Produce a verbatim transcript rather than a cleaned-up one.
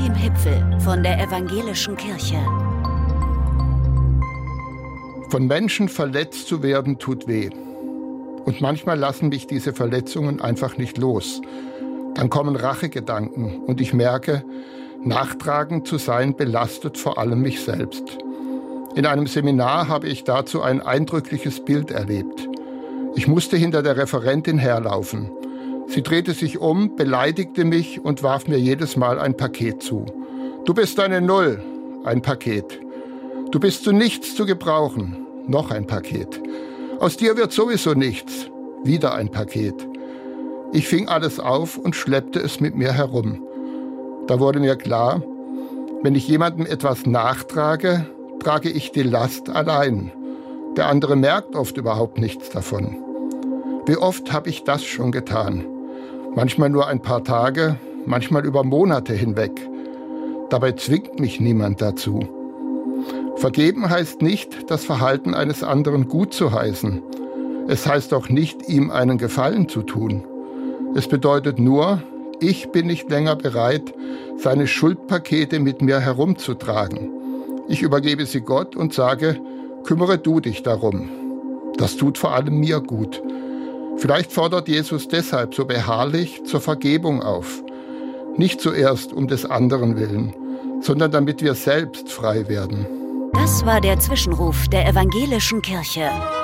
Joachim Hipfel von der Evangelischen Kirche. Von Menschen verletzt zu werden, tut weh. Und manchmal lassen mich diese Verletzungen einfach nicht los. Dann kommen Rachegedanken und ich merke, nachtragend zu sein belastet vor allem mich selbst. In einem Seminar habe ich dazu ein eindrückliches Bild erlebt. Ich musste hinter der Referentin herlaufen. Sie drehte sich um, beleidigte mich und warf mir jedes Mal ein Paket zu. Du bist eine Null, ein Paket. Du bist zu nichts zu gebrauchen, noch ein Paket. Aus dir wird sowieso nichts, wieder ein Paket. Ich fing alles auf und schleppte es mit mir herum. Da wurde mir klar, wenn ich jemandem etwas nachtrage, trage ich die Last allein. Der andere merkt oft überhaupt nichts davon. Wie oft habe ich das schon getan? Manchmal nur ein paar Tage, manchmal über Monate hinweg. Dabei zwingt mich niemand dazu. Vergeben heißt nicht, das Verhalten eines anderen gut zu heißen. Es heißt auch nicht, ihm einen Gefallen zu tun. Es bedeutet nur, ich bin nicht länger bereit, seine Schuldpakete mit mir herumzutragen. Ich übergebe sie Gott und sage, kümmere du dich darum. Das tut vor allem mir gut. Vielleicht fordert Jesus deshalb so beharrlich zur Vergebung auf. Nicht zuerst um des anderen willen, sondern damit wir selbst frei werden. Das war der Zwischenruf der Evangelischen Kirche.